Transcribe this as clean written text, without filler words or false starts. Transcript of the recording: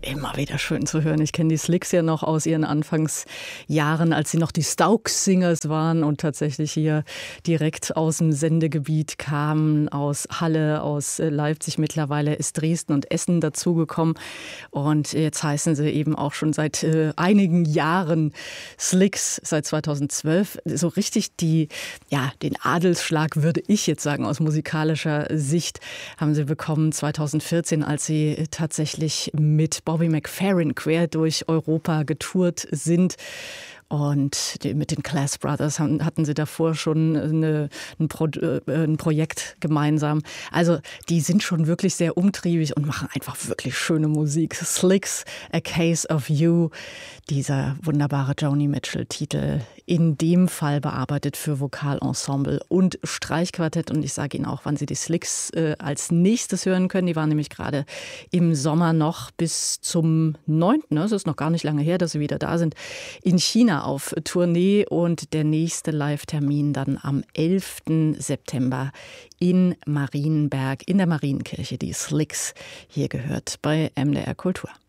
immer wieder schön zu hören. Ich kenne die Slicks ja noch aus ihren Anfangsjahren, als sie noch die Staux Singers waren und tatsächlich hier direkt aus dem Sendegebiet kamen, aus Halle, aus Leipzig. Mittlerweile ist Dresden und Essen dazugekommen. Und jetzt heißen sie eben auch schon seit einigen Jahren Slicks, seit 2012. So richtig den Adelsschlag, würde ich jetzt sagen, aus musikalischer Sicht haben sie bekommen 2014, als sie tatsächlich mit Bobby McFerrin quer durch Europa getourt sind. Und mit den Class Brothers hatten sie davor schon ein Projekt gemeinsam. Also die sind schon wirklich sehr umtriebig und machen einfach wirklich schöne Musik. Slicks, A Case of You, dieser wunderbare Joni Mitchell-Titel, in dem Fall bearbeitet für Vokalensemble und Streichquartett. Und ich sage Ihnen auch, wann Sie die Slicks als nächstes hören können. Die waren nämlich gerade im Sommer noch bis zum 9., es ist noch gar nicht lange her, dass sie wieder da sind, in China auf Tournee, und der nächste Live-Termin dann am 11. September in Marienberg, in der Marienkirche. Die Slicks hier gehört bei MDR Kultur.